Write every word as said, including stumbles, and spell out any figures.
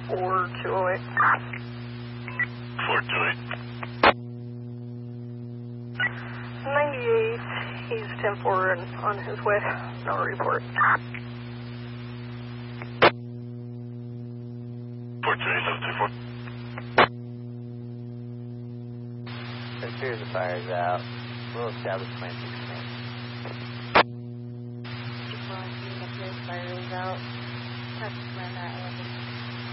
four two oh eight. four two eight. ninety-eight, he's ten four and on his way. No report. four two eight, seven two four. As soon as the fire's out, we'll establish plan six.